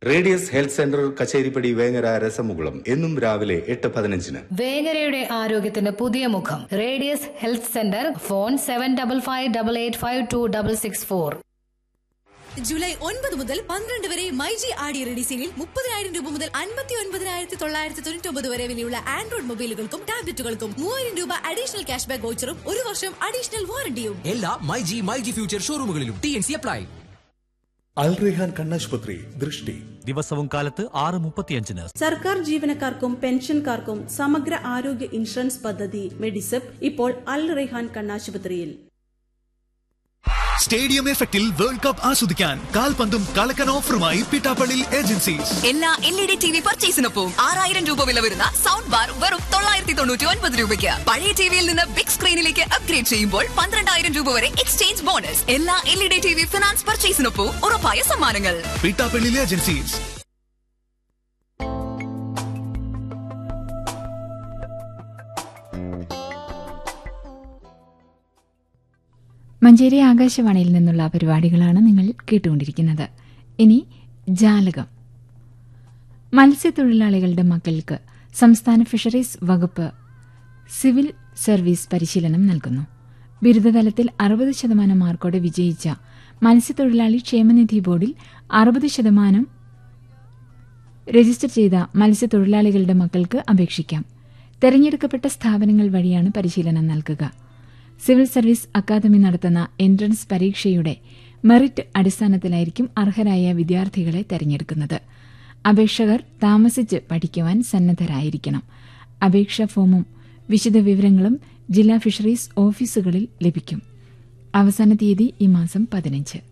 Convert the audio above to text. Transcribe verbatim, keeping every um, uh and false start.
Radius health centre Kacheripadi Vengara രസമുകുളം എന്നും രാവിലെ എട്ട് പതിനഞ്ചിന്. വേങ്ങരയുടെ ആരോഗ്യത്തിന് പുതിയ മുഖം. Radius health centre. Phone seven double five double eight five to double six four. July ഒൻപത് മുതൽ പന്ത്രണ്ട് വരെ മൈജി ആടി റെഡി സെയിലിൽ മുപ്പതിനായിരം രൂപ മുതൽ അൻപത്തി ഒൻപതിനായിരത്തി തൊള്ളായിരത്തി തൊണ്ണൂറ്റി ഒമ്പത് വരെ വിലയുള്ള ആൻഡ്രോയിഡ് മൊബൈലുകൾക്കും ടാബ്ലറ്റുകൾക്കും മൂവായിരം രൂപ അഡീഷണൽ ക്യാഷ് ബാക്ക് വൗച്ചറും ഒരു വർഷം അഡീഷണൽ വാറണ്ടിയും എല്ലാ myG myG future ഷോറൂമുകളിലും. T N C apply. അൽ റെഹാൻ കണ്ണാശുപത്രി ദൃഷ്ടി ദിവസവും കാലത്ത് ആറ് മുപ്പത്തിയഞ്ചിന്. സർക്കാർ ജീവനക്കാർക്കും പെൻഷൻകാർക്കും സമഗ്ര ആരോഗ്യ ഇൻഷുറൻസ് പദ്ധതി മെഡിസെപ് ഇപ്പോൾ അൽ റെഹാൻ കണ്ണാശുപത്രിയിൽ. സ്റ്റേഡിയം എഫക്റ്റിൽ വേൾഡ് കപ്പ് ആസ്വദിക്കാൻ കാൽപന്തും കളക്കൻ ഓഫറുമായി പിട്ടാപ്പള്ളി ഏജൻസീസ്. എല്ലാ L E D T V പർച്ചേസിനൊപ്പം ആറായിരം രൂപ വില വരുന്ന സൗണ്ട് ബാർ വെറും തൊള്ളായിരത്തി തൊണ്ണൂറ്റി ഒൻപത് രൂപയ്ക്ക്. പഴയ ടിവിയിൽ നിന്ന് ബിഗ് സ്ക്രീനിലേക്ക് അപ്ഗ്രേഡ് ചെയ്യുമ്പോൾ പന്ത്രണ്ടായിരം രൂപ വരെ എക്സ്ചേഞ്ച് ബോണസ്. എല്ലാ L E D T V finance പർച്ചേസിനൊപ്പം ഉറപ്പായ സമ്മാനങ്ങൾ. പിട്ടാപ്പള്ളി ഏജൻസീസ്. മഞ്ചേരി ആകാശവാണിയിൽ നിന്നുള്ള പരിപാടികളാണ് നിങ്ങൾ കേട്ടുകൊണ്ടിരിക്കുന്നത്. ഇനി ജാലകം. മത്സ്യത്തൊഴിലാളികളുടെ മക്കൾക്ക് സംസ്ഥാന ഫിഷറീസ് വകുപ്പ് സിവിൽ സർവീസ് പരിശീലനം നൽകുന്നു. ബിരുദതലത്തിൽ അറുപത് ശതമാനം മാർക്കോടെ വിജയിച്ച മത്സ്യത്തൊഴിലാളി ക്ഷേമനിധി ബോർഡിൽ അറുപത് ശതമാനം രജിസ്റ്റർ ചെയ്ത മത്സ്യത്തൊഴിലാളികളുടെ മക്കൾക്ക് അപേക്ഷിക്കാം. തെരഞ്ഞെടുക്കപ്പെട്ട സ്ഥാപനങ്ങൾ വഴിയാണ് പരിശീലനം നൽകുക. സിവിൽ സർവീസ് അക്കാദമി നടത്തുന്ന എൻട്രൻസ് പരീക്ഷയുടെ മെറിറ്റ് അടിസ്ഥാനത്തിലായിരിക്കും അർഹരായ വിദ്യാർത്ഥികളെ തെരഞ്ഞെടുക്കുന്നത്. അപേക്ഷകർ താമസിച്ച് പഠിക്കുവാൻ സന്നദ്ധരായിരിക്കണം. അപേക്ഷാ ഫോമും വിശദവിവരങ്ങളും ജില്ലാ ഫിഷറീസ് ഓഫീസുകളിൽ ലഭിക്കും. അവസാന തീയതി ഈ മാസം പതിനഞ്ച്.